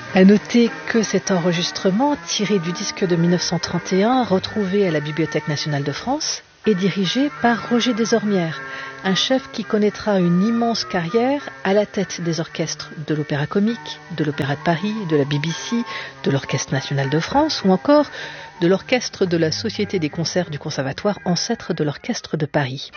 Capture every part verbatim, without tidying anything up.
À noter que cet enregistrement, tiré du disque de mille neuf cent trente et un, retrouvé à la Bibliothèque nationale de France, est dirigé par Roger Desormières, un chef qui connaîtra une immense carrière à la tête des orchestres de l'Opéra Comique, de l'Opéra de Paris, de la B B C, de l'Orchestre national de France ou encore de l'orchestre de la Société des concerts du Conservatoire, ancêtre de l'Orchestre de Paris.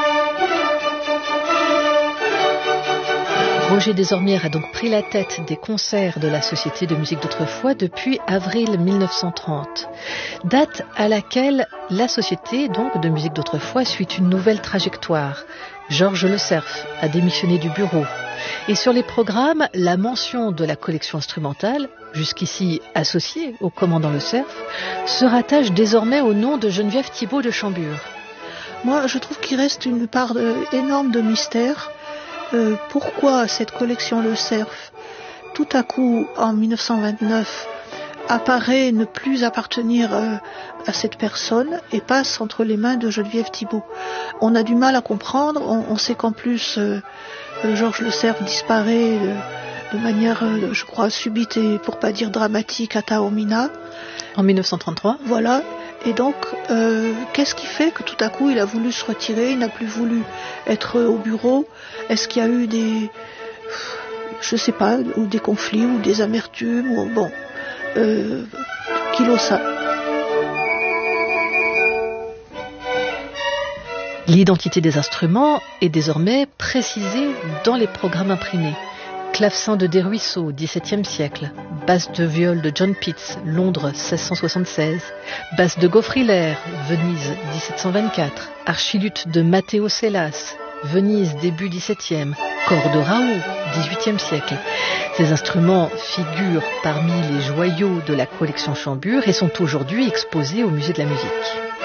Roger Desormières a donc pris la tête des concerts de la Société de musique d'autrefois depuis avril mille neuf cent trente, date à laquelle la Société donc de musique d'autrefois suit une nouvelle trajectoire. Georges Le Cerf a démissionné du bureau. Et sur les programmes, la mention de la collection instrumentale, jusqu'ici associée au commandant Le Cerf, se rattache désormais au nom de Geneviève Thibault de Chambure. Moi, je trouve qu'il reste une part de, énorme de mystère. Euh, pourquoi cette collection Le Cerf, tout à coup, en mille neuf cent vingt-neuf, apparaît ne plus appartenir euh, à cette personne et passe entre les mains de Geneviève Thibault. On a du mal à comprendre. On, on sait qu'en plus, euh, Georges Le Cerf disparaît euh, de manière, euh, je crois, subite et pour pas dire dramatique à Taormina. En mille neuf cent trente-trois. Voilà. Et donc, euh, qu'est-ce qui fait que tout à coup, il a voulu se retirer, il n'a plus voulu être au bureau? Est-ce qu'il y a eu des, je sais pas, ou des conflits, ou des amertumes, ou bon, euh, qui l'ont ça. L'identité des instruments est désormais précisée dans les programmes imprimés. Clavecin de Desruisseaux, dix-septième siècle. Basse de viol de John Pitts, Londres, seize cent soixante-seize. Basse de Gaufriller, Venise, dix-sept cent vingt-quatre. Archiluth de Matteo Sellas, Venise, début dix-septième. Cor de Raoult, dix-huitième siècle. Ces instruments figurent parmi les joyaux de la collection Chambure et sont aujourd'hui exposés au Musée de la musique.